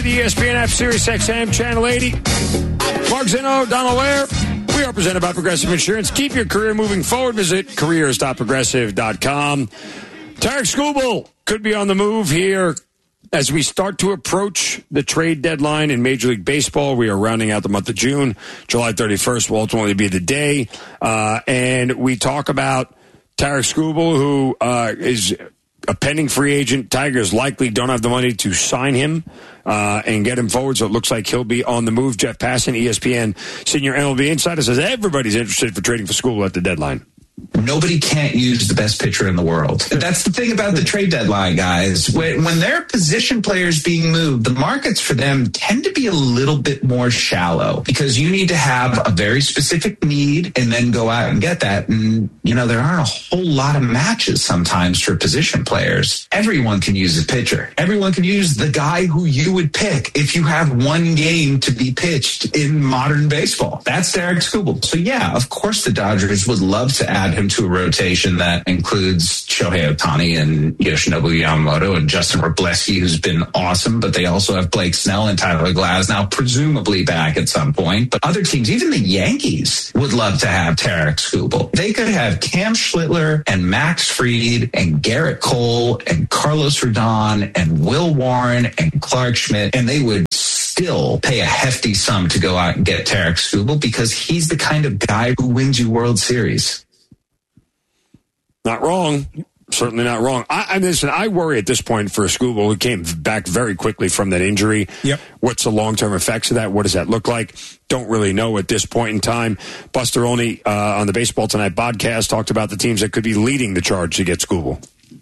The ESPN app, Sirius XM, Channel 80. Mark Zinno, Donald Ware. We are presented by Progressive Insurance. Keep your career moving forward. Visit careers.progressive.com. Tarik Skubal could be on the move here as we start to approach the trade deadline in Major League Baseball. We are rounding out the month of June. July 31st will ultimately be the day. And we talk about Tarik Skubal, who is a pending free agent. Tigers likely don't have the money to sign him and get him forward, so it looks like he'll be on the move. Jeff Passan, ESPN senior MLB insider, says everybody's interested for trading for Skubal at the deadline. Nobody can't use the best pitcher in the world. That's the thing about the trade deadline, guys. When there are position players being moved, the markets for them tend to be a little bit more shallow because you need to have a very specific need and then go out and get that. And, there aren't a whole lot of matches sometimes for position players. Everyone can use a pitcher. Everyone can use the guy who you would pick if you have one game to be pitched in modern baseball. That's Tarik Skubal. So, yeah, of course the Dodgers would love to add him to a rotation that includes Shohei Ohtani and Yoshinobu Yamamoto and Justin Wrobleski, who's been awesome, but they also have Blake Snell and Tyler Glasnow presumably back at some point. But other teams, even the Yankees, would love to have Tarik Skubal. They could have Cam Schlittler and Max Fried and Garrett Cole and Carlos Rodon and Will Warren and Clark Schmidt, and they would still pay a hefty sum to go out and get Tarik Skubal because he's the kind of guy who wins you World Series. Not wrong. Certainly not wrong. I worry at this point for Skubal, who came back very quickly from that injury. Yep. What's the long-term effects of that? What does that look like? Don't really know at this point in time. Buster Olney on the Baseball Tonight podcast talked about the teams that could be leading the charge to get Skubal.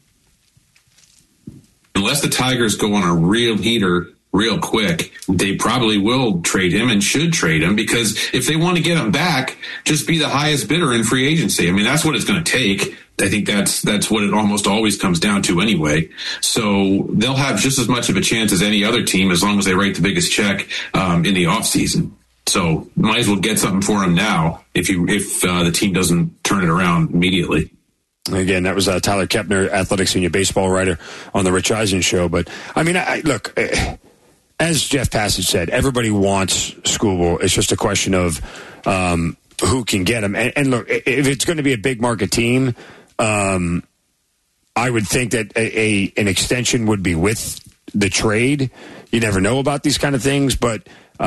Unless the Tigers go on a real heater real quick, they probably will trade him and should trade him, because if they want to get him back, just be the highest bidder in free agency. I mean, that's what it's going to take. I think that's what it almost always comes down to anyway. So they'll have just as much of a chance as any other team as long as they write the biggest check in the offseason. So might as well get something for him now if the team doesn't turn it around immediately. Again, that was Tyler Kepner, Athletic Senior Baseball writer on the Rich Eisen show. But, I mean, look, as Jeff Passan said, everybody wants Skubal. It's just a question of who can get him. And look, if it's going to be a big market team, I would think that an extension would be with the trade. You never know about these kind of things, but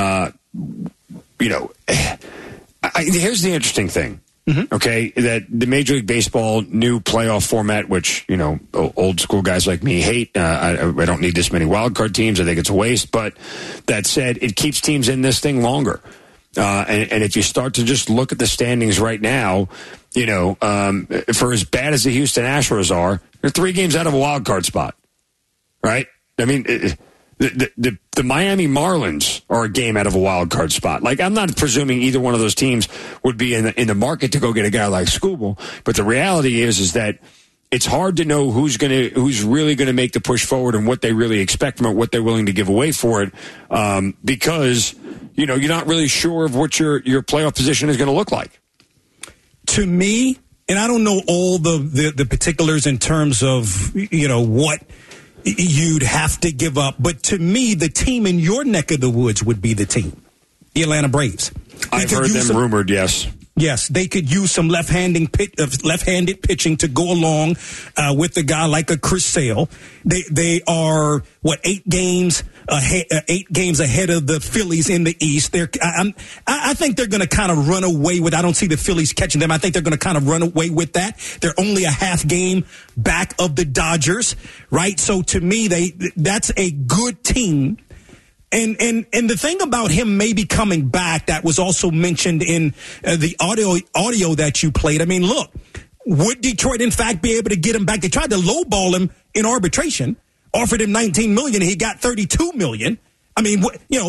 here's the interesting thing. Mm-hmm. Okay, that the Major League Baseball new playoff format, which old school guys like me hate. I don't need this many wild card teams. I think it's a waste. But that said, it keeps teams in this thing longer. And if you start to just look at the standings right now, for as bad as the Houston Astros are, they're 3 games out of a wild card spot, right? I mean, the Miami Marlins are a game out of a wild card spot. Like, I'm not presuming either one of those teams would be in the market to go get a guy like Skubal, but the reality is that it's hard to know who's really gonna make the push forward and what they really expect from it, what they're willing to give away for it, because you're not really sure of what your playoff position is going to look like. To me, and I don't know all the particulars in terms of what you'd have to give up, but to me, the team in your neck of the woods would be the team, the Atlanta Braves. I've heard them rumored, yes. Yes, they could use some left-handed pitching to go along with a guy like a Chris Sale. They are 8 games ahead of the Phillies in the East. I think they're going to kind of run away with. I don't see the Phillies catching them. I think they're going to kind of run away with that. They're only a half game back of the Dodgers, right? So to me, that's a good team. And the thing about him maybe coming back that was also mentioned in the audio that you played. I mean, look, would Detroit in fact be able to get him back? They tried to lowball him in arbitration, offered him $19 million, and he got $32 million. I mean,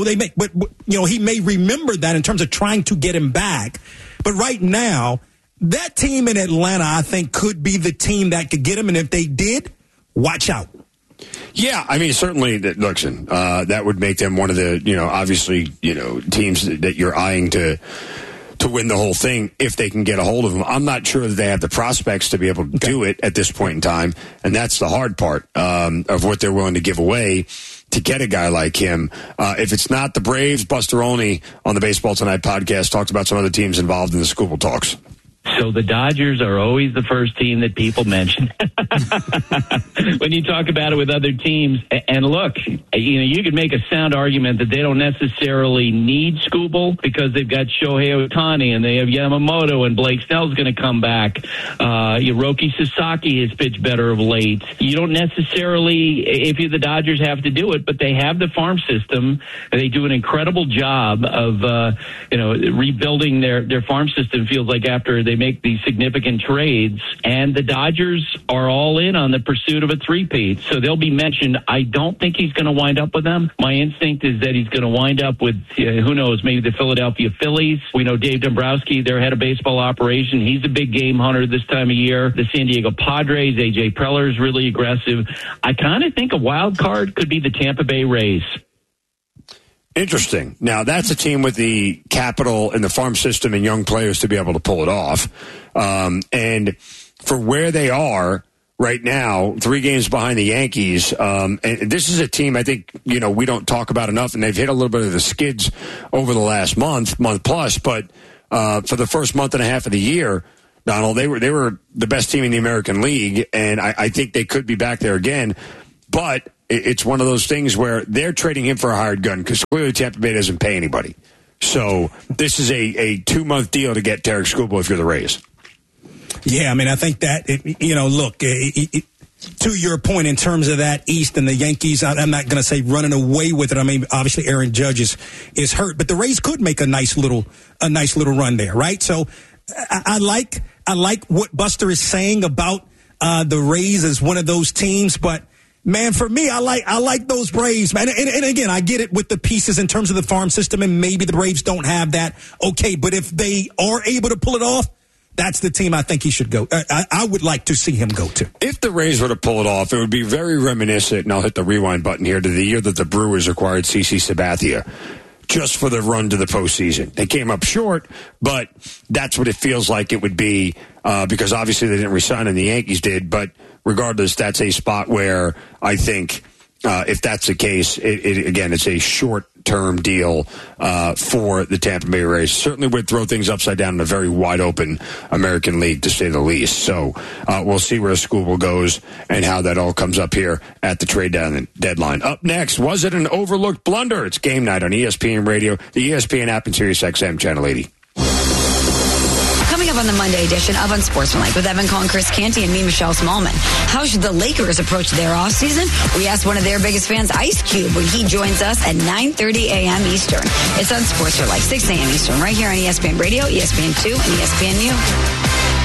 he may remember that in terms of trying to get him back. But right now, that team in Atlanta, I think, could be the team that could get him. And if they did, watch out. Yeah, I mean, certainly, listen, that would make them one of the, obviously, teams that you're eyeing to win the whole thing if they can get a hold of them. I'm not sure that they have the prospects to be able to do it at this point in time, and that's the hard part of what they're willing to give away. to get a guy like him. If it's not the Braves, Buster Olney on the Baseball Tonight podcast talked about some other teams involved in the Scoop talks. So the Dodgers are always the first team that people mention when you talk about it with other teams. And look, you could make a sound argument that they don't necessarily need Skubal because they've got Shohei Ohtani and they have Yamamoto and Blake Snell's going to come back. Hiroki Sasaki has pitched better of late. You don't necessarily, if you're the Dodgers, have to do it, but they have the farm system. They do an incredible job of rebuilding their farm system. Feels like after they make these significant trades, and the Dodgers are all in on the pursuit of a three-peat. So they'll be mentioned. I don't think he's going to wind up with them. My instinct is that he's going to wind up with, who knows, maybe the Philadelphia Phillies. We know Dave Dombrowski, their head of baseball operation. He's a big game hunter this time of year. The San Diego Padres, A.J. Preller is really aggressive. I kind of think a wild card could be the Tampa Bay Rays. Interesting. Now, that's a team with the capital and the farm system and young players to be able to pull it off. And for where they are right now, 3 games behind the Yankees, and this is a team I think, we don't talk about enough, and they've hit a little bit of the skids over the last month plus, but for the first month and a half of the year, Donald, they were the best team in the American League, and I think they could be back there again. But it's one of those things where they're trading him for a hired gun because clearly Tampa Bay doesn't pay anybody. So this is a 2-month deal to get Tarik Skubal if you're the Rays. Yeah, I mean, I think that, to your point in terms of that East and the Yankees, I'm not going to say running away with it. I mean, obviously Aaron Judge is hurt, but the Rays could make a nice little run there, right? So I like what Buster is saying about the Rays as one of those teams, but man, for me, I like those Braves, man. And again, I get it with the pieces in terms of the farm system, and maybe the Braves don't have that. Okay, but if they are able to pull it off, that's the team I think he should go. I would like to see him go to. If the Rays were to pull it off, it would be very reminiscent, and I'll hit the rewind button here, to the year that the Brewers acquired CeCe Sabathia just for the run to the postseason. They came up short, but that's what it feels like it would be because obviously they didn't resign and the Yankees did, but regardless, that's a spot where I think if that's the case, it's a short-term deal for the Tampa Bay Rays. Certainly would throw things upside down in a very wide-open American League, to say the least. So we'll see where Skubal goes and how that all comes up here at the trade deadline. Up next, was it an overlooked blunder? It's Game Night on ESPN Radio, the ESPN app, and SiriusXM Channel 80. Coming up on the Monday edition of Unsportsmanlike with Evan Collin, Chris Canty, and me, Michelle Smallman. How should the Lakers approach their offseason? We asked one of their biggest fans, Ice Cube, when he joins us at 9:30 a.m. Eastern. It's Unsportsmanlike, 6 a.m. Eastern, right here on ESPN Radio, ESPN2, and ESPNU.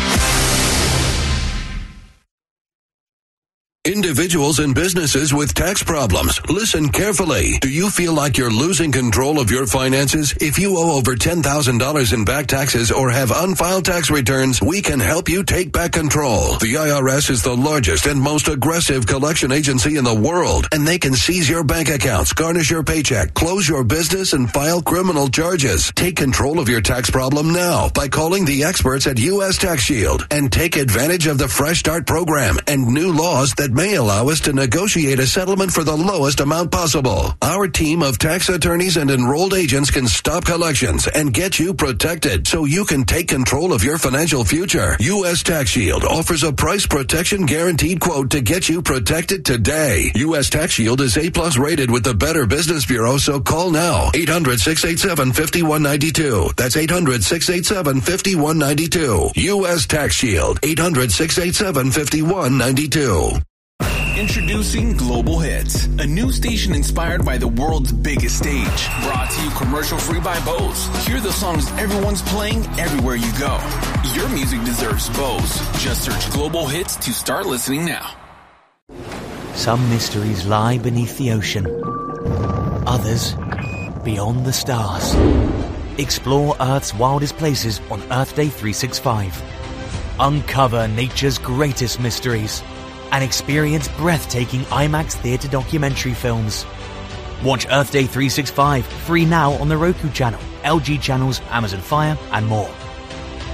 Individuals and businesses with tax problems, listen carefully. Do you feel like you're losing control of your finances? If you owe over $10,000 in back taxes or have unfiled tax returns, we can help you take back control. The IRS is the largest and most aggressive collection agency in the world, and they can seize your bank accounts, garnish your paycheck, close your business, and file criminal charges. Take control of your tax problem now by calling the experts at U.S. Tax Shield and take advantage of the Fresh Start program and new laws that may allow us to negotiate a settlement for the lowest amount possible. Our team of tax attorneys and enrolled agents can stop collections and get you protected so you can take control of your financial future. U.S. Tax Shield offers a price protection guaranteed quote to get you protected today. U.S. Tax Shield is A+ rated with the Better Business Bureau, so call now. 800-687-5192. That's 800-687-5192. U.S. Tax Shield. 800-687-5192. Introducing Global Hits, a new station inspired by the world's biggest stage. Brought to you commercial-free by Bose. Hear the songs everyone's playing everywhere you go. Your music deserves Bose. Just search Global Hits to start listening now. Some mysteries lie beneath the ocean. Others beyond the stars. Explore Earth's wildest places on Earth Day 365. Uncover nature's greatest mysteries and experience breathtaking IMAX theater documentary films. Watch Earth Day 365 free now on the Roku channel, LG channels, Amazon Fire, and more.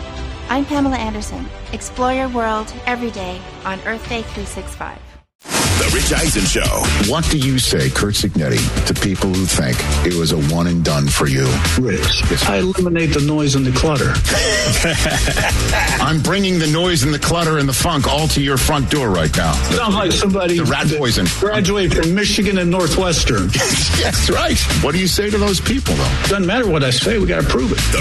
I'm Pamela Anderson. Explore your world every day on Earth Day 365. The Rich Eisen Show. What do you say, Kurt Signetti, to people who think it was a one and done for you? Rich, I eliminate the noise and the clutter. I'm bringing the noise and the clutter and the funk all to your front door right now. Sounds like somebody the rat poison. Graduated from Michigan and Northwestern. That's right. What do you say to those people, though? Doesn't matter what I say. We got to prove it. The